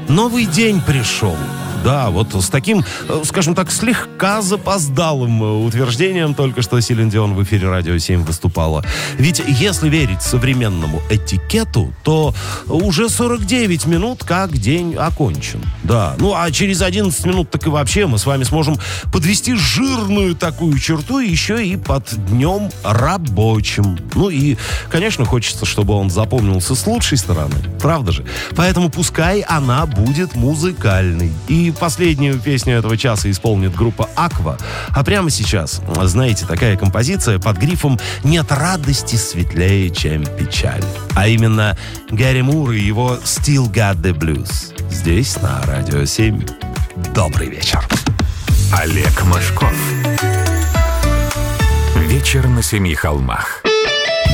Новый день пришел. Да, вот с таким, скажем так, слегка запоздалым утверждением только что Селин Дион в эфире Радио 7 выступала. Ведь если верить современному этикету, то уже 49 минут как день окончен. Да, ну а через 11 минут так и вообще мы с вами сможем подвести жирную такую черту еще и под днем рабочим. Ну и, конечно, хочется, чтобы он запомнился с лучшей стороны. Правда же? Поэтому пускай она будет музыкальной. И последнюю песню этого часа исполнит группа «Аква». А прямо сейчас, знаете, такая композиция под грифом «Нет радости светлее, чем печаль». А именно Гарри Мур и его «Still Got the Blues». Здесь, на Радио 7. Добрый вечер. Олег Мошков. Вечер на семи холмах.